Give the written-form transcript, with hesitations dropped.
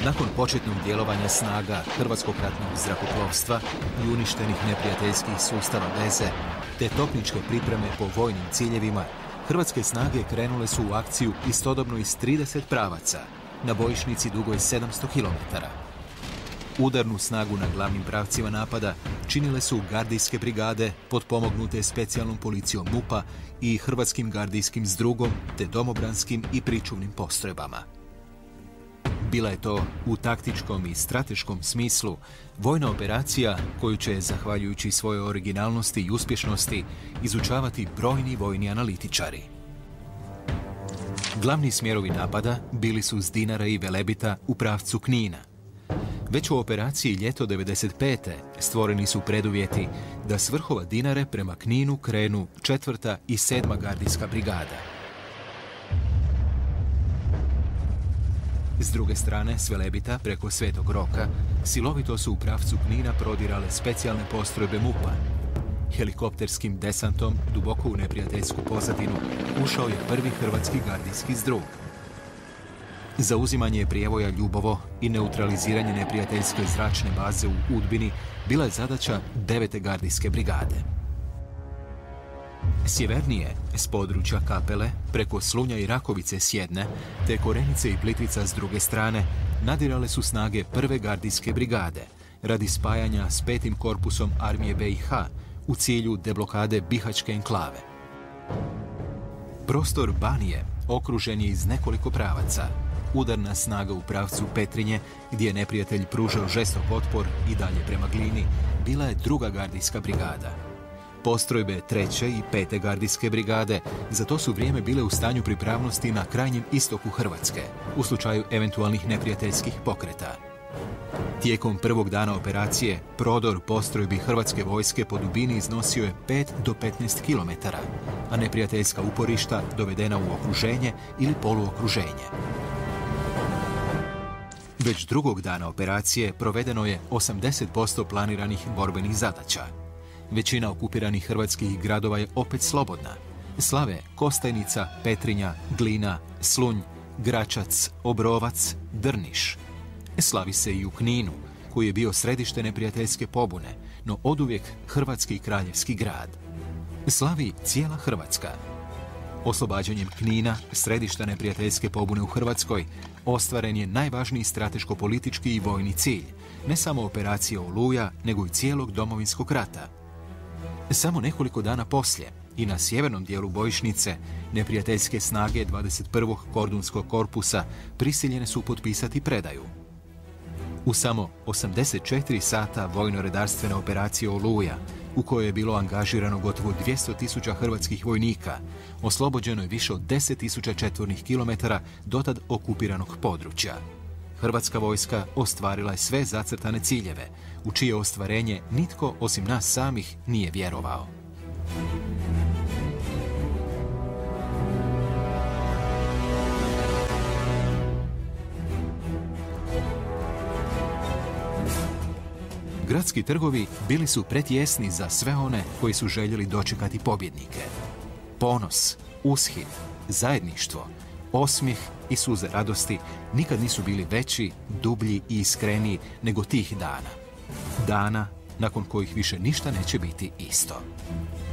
Nakon početnog djelovanja snaga Hrvatskog ratnog zrakoplovstva i uništenih neprijateljskih sustava veze, te topničke pripreme po vojnim ciljevima, hrvatske snage krenule su u akciju istodobno iz 30 pravaca, na bojišnici dugoj 700 km. Udarnu snagu na glavnim pravcima napada činile su gardijske brigade potpomognute specijalnom policijom MUP-a i Hrvatskim gardijskim zdrugom te domobranskim i pričuvnim postrojbama. Bila je to u taktičkom i strateškom smislu vojna operacija koju će, zahvaljujući svojoj originalnosti i uspješnosti, izučavati brojni vojni analitičari. Glavni smjerovi napada bili su s Dinara i Velebita u pravcu Knina. Već u operaciji Ljeto 95. stvoreni su preduvjeti da s vrhova Dinare prema Kninu krenu 4. i 7. gardijska brigada. S druge strane, s Velebita preko Svetog Roka, silovito su u pravcu Knina prodirale specijalne postrojbe MUP-a. Helikopterskim desantom duboko u neprijateljsku pozadinu ušao je prvi hrvatski gardijski zdrug. Zauzimanje prijevoja Ljubovo i neutraliziranje neprijateljske zračne baze u Udbini bila je zadaća 9. gardijske brigade. Sjevernije, s područja Kapele, preko Slunja i Rakovice s jedne, te Korenice i Plitvica s druge strane, nadirale su snage 1. gardijske brigade radi spajanja s 5. korpusom armije BiH u cilju deblokade Bihaćke enklave. Prostor Banije okružen je iz nekoliko pravaca. Udarna snaga u pravcu Petrinje, gdje je neprijatelj pružao žestok otpor i dalje prema Glini, bila je 2. gardijska brigada. Postrojbe 3. i 5. gardijske brigade za to su vrijeme bile u stanju pripravnosti na krajnjem istoku Hrvatske, u slučaju eventualnih neprijateljskih pokreta. Tijekom prvog dana operacije, prodor postrojbi hrvatske vojske po dubini iznosio je 5 do 15 km, a neprijateljska uporišta dovedena u okruženje ili poluokruženje. Već drugog dana operacije provedeno je 80% planiranih borbenih zadaća. Većina okupiranih hrvatskih gradova je opet slobodna. Slave Kostajnica, Petrinja, Glina, Slunj, Gračac, Obrovac, Drniš. Slavi se i u Kninu, koji je bio središte neprijateljske pobune, no oduvijek hrvatski kraljevski grad. Slavi cijela Hrvatska. Oslobađanjem Knina, središta neprijateljske pobune u Hrvatskoj, ostvaren je najvažniji strateško-politički i vojni cilj, ne samo operacija Oluja, nego i cijelog Domovinskog rata. Samo nekoliko dana poslije i na sjevernom dijelu bojišnice neprijateljske snage 21. kordunskog korpusa prisiljene su potpisati predaju. U samo 84 sata vojno-redarstvene operacije Oluja, u kojoj je bilo angažirano gotovo 200.000 hrvatskih vojnika, oslobođeno je više od 10.000 četvornih kilometara dotad okupiranog područja. Hrvatska vojska ostvarila je sve zacrtane ciljeve, u čije ostvarenje nitko osim nas samih nije vjerovao. Gradski trgovi bili su pretjesni za sve one koji su željeli dočekati pobjednike. Ponos, ushid, zajedništvo, osmijeh i suze radosti nikad nisu bili veći, dublji i iskreniji nego tih dana. Dana nakon kojih više ništa neće biti isto.